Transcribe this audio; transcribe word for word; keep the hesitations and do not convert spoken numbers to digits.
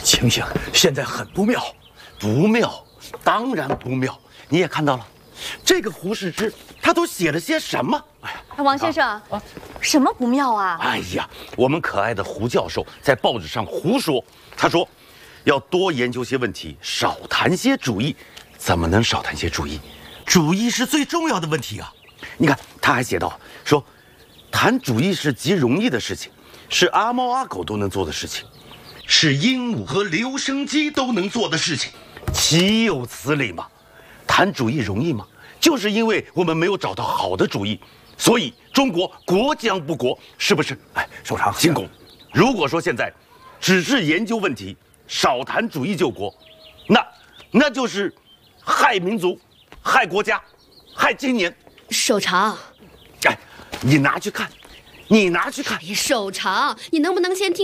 情形现在很不妙， 不妙，当然不妙。你也看到了，这个胡适之他都写了些什么？哎呀， 王先生，啊啊、什么不妙啊？ 哎呀，我们可爱的胡教授在报纸上胡说，他说要多研究些问题，少谈些主义。怎么能少谈些主义？主义是最重要的问题啊！你看，他还写道说，谈主义是极容易的事情，是阿猫阿狗都能做的事情，是鹦鹉和留声机都能做的事情，岂有此理嘛？谈主义容易吗？就是因为我们没有找到好的主义，所以中国国将不国，是不是？ 哎，首长， 进攻。如果说现在只是研究问题，少谈主义救国，那那就是害民族、害国家、害青年。 首长， 哎，你拿去看，你拿去看。 首长，你能不能先听？